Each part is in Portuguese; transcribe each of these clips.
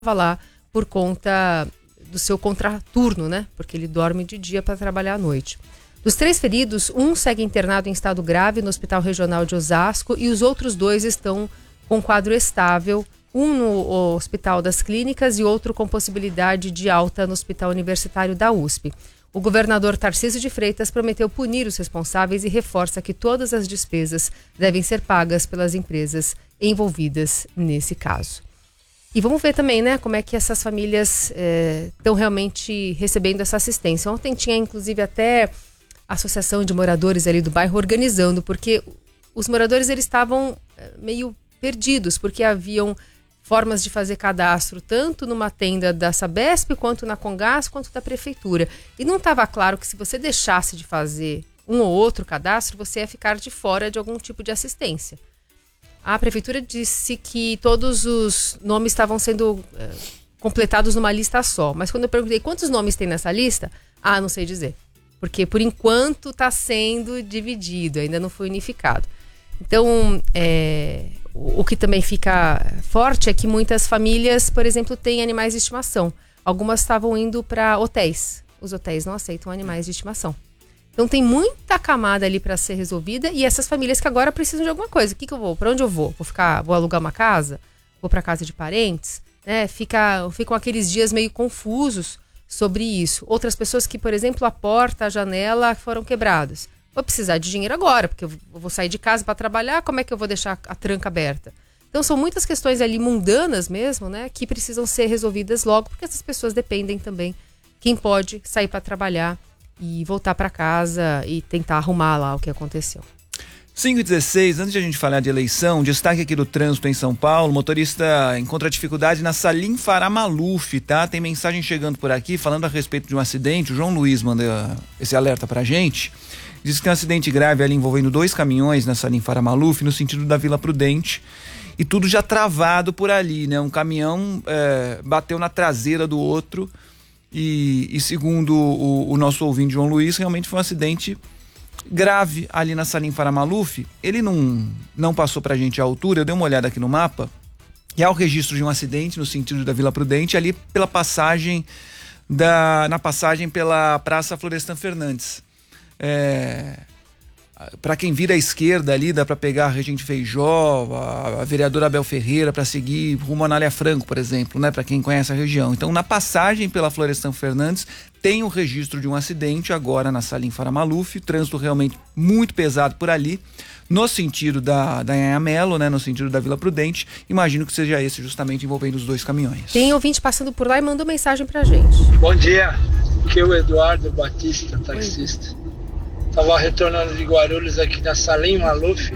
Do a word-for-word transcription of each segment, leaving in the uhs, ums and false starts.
lá por conta do seu contraturno, né? Porque ele dorme de dia para trabalhar à noite. Dos três feridos, um segue internado em estado grave no Hospital Regional de Osasco e os outros dois estão com quadro estável, um no Hospital das Clínicas e outro com possibilidade de alta no Hospital Universitário da U S P. O governador Tarcísio de Freitas prometeu punir os responsáveis e reforça que todas as despesas devem ser pagas pelas empresas envolvidas nesse caso. E vamos ver também, né, como é que essas famílias estão é, realmente recebendo essa assistência. Ontem tinha, inclusive, até a Associação de Moradores ali do bairro organizando, porque os moradores eles estavam meio perdidos, porque haviam formas de fazer cadastro tanto numa tenda da Sabesp, quanto na Congás, quanto da Prefeitura. E não estava claro que se você deixasse de fazer um ou outro cadastro, você ia ficar de fora de algum tipo de assistência. A Prefeitura disse que todos os nomes estavam sendo é, completados numa lista só. Mas quando eu perguntei quantos nomes tem nessa lista, ah, não sei dizer. Porque por enquanto está sendo dividido, ainda não foi unificado. Então, é, o, o que também fica forte é que muitas famílias, por exemplo, têm animais de estimação. Algumas estavam indo para hotéis. Os hotéis não aceitam animais de estimação. Então tem muita camada ali para ser resolvida e essas famílias que agora precisam de alguma coisa. O que, que eu vou? Para onde eu vou? Vou ficar, vou alugar uma casa? Vou para casa de parentes? Né? Fica, ficam aqueles dias meio confusos sobre isso. Outras pessoas que, por exemplo, a porta, a janela foram quebradas. Vou precisar de dinheiro agora, porque eu vou sair de casa para trabalhar, como é que eu vou deixar a tranca aberta? Então são muitas questões ali mundanas mesmo, né, que precisam ser resolvidas logo, porque essas pessoas dependem também. Quem pode sair para trabalhar e voltar para casa e tentar arrumar lá o que aconteceu. cinco e dezesseis, antes de a gente falar de eleição, destaque aqui do trânsito em São Paulo, o motorista encontra dificuldade na Salim Farah Maluf, tá? Tem mensagem chegando por aqui falando a respeito de um acidente, o João Luiz manda esse alerta pra gente. Diz que tem um acidente grave ali envolvendo dois caminhões na Salim Farah Maluf, no sentido da Vila Prudente, e tudo já travado por ali, né? Um caminhão é, bateu na traseira do outro e, e segundo o, o nosso ouvinte João Luiz, realmente foi um acidente grave ali na Salim Farah Maluf. Ele não, não passou pra gente a altura, eu dei uma olhada aqui no mapa, e há o registro de um acidente no sentido da Vila Prudente, ali pela passagem, da, na passagem pela Praça Florestan Fernandes. É, para quem vira à esquerda ali, dá para pegar a Regente Feijó, a, a vereadora Abel Ferreira, para seguir rumo a Anália Franco, por exemplo, né? Para quem conhece a região. Então, na passagem pela Florestan Fernandes, tem o registro de um acidente agora na Salim Farah Maluf, trânsito realmente muito pesado por ali, no sentido da, da Anhangamelo, né? No sentido da Vila Prudente. Imagino que seja esse justamente envolvendo os dois caminhões. Tem ouvinte passando por lá e mandou mensagem pra gente. Bom dia, aqui é o Eduardo Batista, taxista. Estava retornando de Guarulhos aqui na Salim Maluf,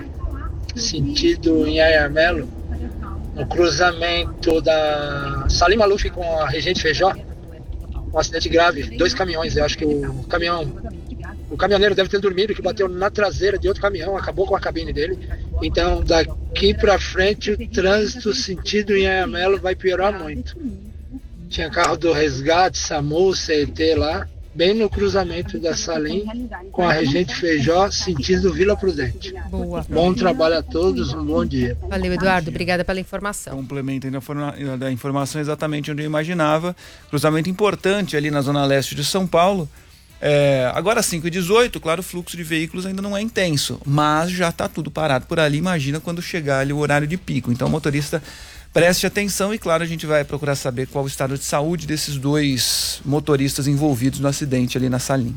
sentido em Anhangamelo, no cruzamento da Salim Maluf com a Regente Feijó, um acidente grave, dois caminhões. Eu acho que o caminhão, o caminhoneiro deve ter dormido, que bateu na traseira de outro caminhão, acabou com a cabine dele. Então daqui para frente o trânsito sentido em Anhangamelo vai piorar muito. Tinha carro do Resgate, SAMU, C E T lá, bem no cruzamento da Salim com a Regente Feijó, sentido Vila Prudente. Boa. Bom trabalho a todos, um bom dia. Valeu, Eduardo, obrigada pela informação. Complemento ainda da informação exatamente onde eu imaginava. Cruzamento importante ali na zona leste de São Paulo. É, agora cinco e dezoito, claro, o fluxo de veículos ainda não é intenso, mas já está tudo parado por ali. Imagina quando chegar ali o horário de pico. Então o motorista preste atenção e, claro, a gente vai procurar saber qual o estado de saúde desses dois motoristas envolvidos no acidente ali na Salim.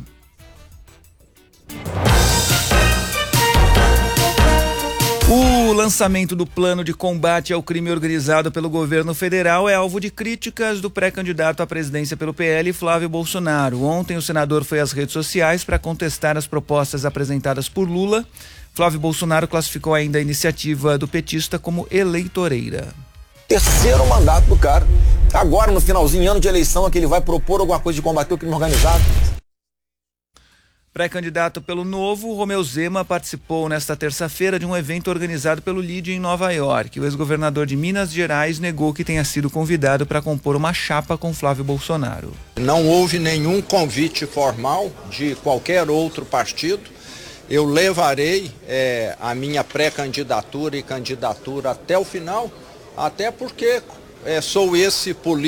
O lançamento do plano de combate ao crime organizado pelo governo federal é alvo de críticas do pré-candidato à presidência pelo P L, Flávio Bolsonaro. Ontem o senador foi às redes sociais para contestar as propostas apresentadas por Lula. Flávio Bolsonaro classificou ainda a iniciativa do petista como eleitoreira. Terceiro mandato do cara. Agora, no finalzinho, ano de eleição, é que ele vai propor alguma coisa de combater o crime organizado. Pré-candidato pelo Novo, Romeu Zema participou nesta terça-feira de um evento organizado pelo L I D em Nova York. O ex-governador de Minas Gerais negou que tenha sido convidado para compor uma chapa com Flávio Bolsonaro. Não houve nenhum convite formal de qualquer outro partido. Eu levarei é, a minha pré-candidatura e candidatura até o final, até porque é, sou esse político